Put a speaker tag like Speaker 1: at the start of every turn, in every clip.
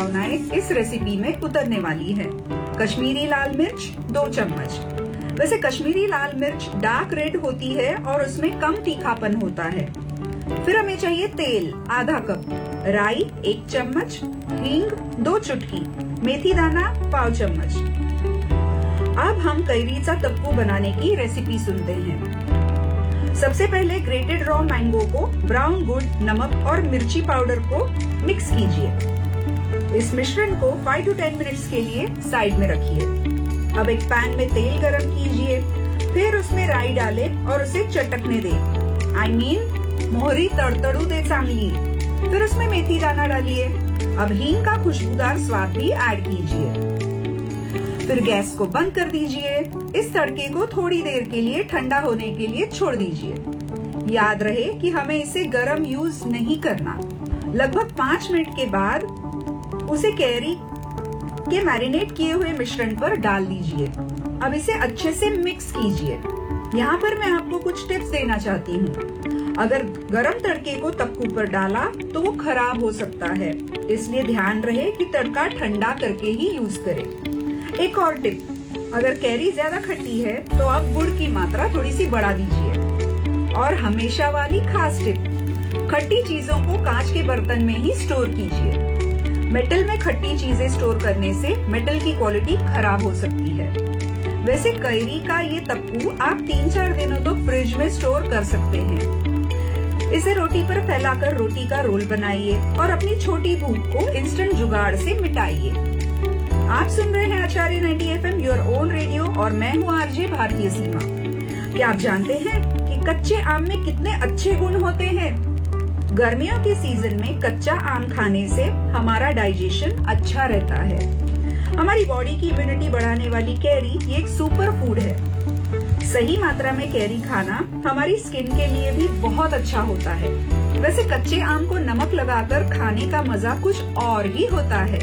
Speaker 1: संभावनाएं इस रेसिपी में उतरने वाली है। कश्मीरी लाल मिर्च 2 चम्मच। वैसे कश्मीरी लाल मिर्च डार्क रेड होती है और उसमें कम तीखापन होता है। फिर हमें चाहिए तेल आधा कप, राई 1 चम्मच, हींग 2 चुटकी, मेथी दाना पाव चम्मच। अब हम कैरीचा तप्पू बनाने की रेसिपी सुनते हैं। सबसे पहले ग्रेटेड रॉ मैंगो को ब्राउन गुड़, नमक और मिर्ची पाउडर को मिक्स कीजिए। इस मिश्रण को 5 to 10 मिनट्स के लिए साइड में रखिए। अब एक पैन में तेल गरम कीजिए, फिर उसमें राई डालें और उसे चटकने दें। मोहरी तड़तड़ू दे चांगली। फिर उसमें मेथी दाना डालिए। अब हींग का खुशबूदार स्वाद भी ऐड कीजिए। फिर गैस को बंद कर दीजिए। इस तड़के को थोड़ी देर के लिए ठंडा होने के लिए छोड़ दीजिए। याद रहे कि हमें इसे गरम यूज नहीं करना। लगभग 5 मिनट के बाद उसे कैरी के मैरिनेट किए हुए मिश्रण पर डाल दीजिए। अब इसे अच्छे से मिक्स कीजिए। यहाँ पर मैं आपको कुछ टिप्स देना चाहती हूँ। अगर गरम तड़के को तप्पू पर डाला तो वो खराब हो सकता है, इसलिए ध्यान रहे कि तड़का ठंडा करके ही यूज करें। एक और टिप, अगर कैरी ज्यादा खट्टी है तो आप गुड़ की मात्रा थोड़ी सी बढ़ा दीजिए। और हमेशा वाली खास टिप, खट्टी चीजों को कांच के बर्तन में ही स्टोर कीजिए। मेटल में खट्टी चीजें स्टोर करने से मेटल की क्वालिटी खराब हो सकती है। वैसे कैरी का ये तप्पू आप 3-4 दिनों तो फ्रिज में स्टोर कर सकते हैं। इसे रोटी पर फैलाकर रोटी का रोल बनाइए और अपनी छोटी भूख को इंस्टेंट जुगाड़ से मिटाइए। आप सुन रहे हैं आचार्य 90 FM योर ओन रेडियो और मैं हूँ आरजे भारतीय सीमा। क्या आप जानते हैं कि कच्चे आम में कितने अच्छे गुण होते हैं? गर्मियों के सीजन में कच्चा आम खाने से हमारा डाइजेशन अच्छा रहता है। हमारी बॉडी की इम्यूनिटी बढ़ाने वाली कैरी ये एक सुपर फूड है। सही मात्रा में कैरी खाना हमारी स्किन के लिए भी बहुत अच्छा होता है। वैसे कच्चे आम को नमक लगाकर खाने का मजा कुछ और ही होता है।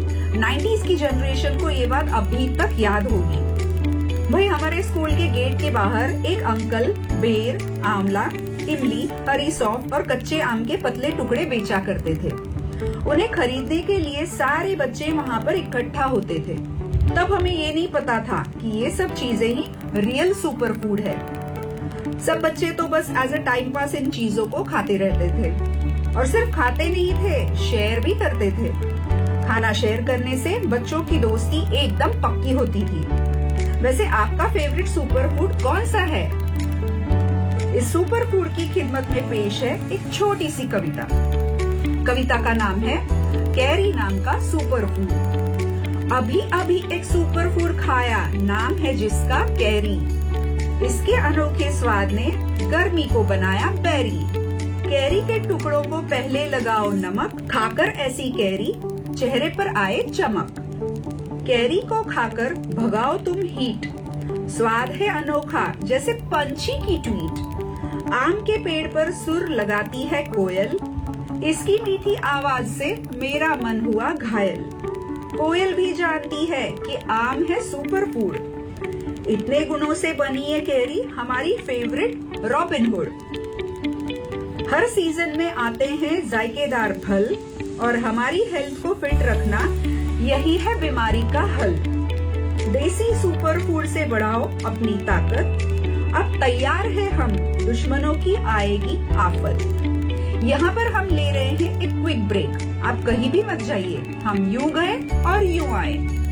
Speaker 1: 90s की जनरेशन को ये बात अभी तक याद होगी। भाई हमारे स्कूल के गेट के बाहर एक अंकल बेर, आंवला, इमली, हरी सौंफ और कच्चे आम के पतले टुकड़े बेचा करते थे। उन्हें खरीदने के लिए सारे बच्चे वहाँ पर इकट्ठा होते थे। तब हमें ये नहीं पता था कि ये सब चीजें ही रियल सुपर फूड है। सब बच्चे तो बस एज अ टाइम पास इन चीजों को खाते रहते थे और सिर्फ खाते नहीं थे, शेयर भी करते थे। खाना शेयर करने से बच्चों की दोस्ती एकदम पक्की होती थी। वैसे आपका फेवरेट सुपर फूड कौन सा है? इस सुपर फूड की खिदमत में पेश है एक छोटी सी कविता। कविता का नाम है कैरी नाम का सुपर फूड। अभी अभी एक सुपर फूड खाया, नाम है जिसका कैरी। इसके अनोखे स्वाद ने गर्मी को बनाया बैरी। कैरी के टुकड़ों को पहले लगाओ नमक, खाकर ऐसी कैरी चेहरे पर आए चमक। कैरी को खाकर भगाओ तुम हीट, स्वाद है अनोखा जैसे पंछी की ट्वीट। आम के पेड़ पर सुर लगाती है कोयल, इसकी मीठी आवाज से मेरा मन हुआ घायल। कोयल भी जानती है कि आम है सुपर फूड। इतने गुणों से बनी है कैरी हमारी फेवरेट रॉबिन हुड। हर सीजन में आते हैं जायकेदार फल और हमारी हेल्थ को फिट रखना यही है बीमारी का हल। देसी सुपर फूड से बढ़ाओ अपनी ताकत, अब तैयार है हम, दुश्मनों की आएगी आफत। यहाँ पर हम ले रहे हैं एक क्विक ब्रेक। आप कहीं भी मत जाइए, हम यूं गए और यूं आए।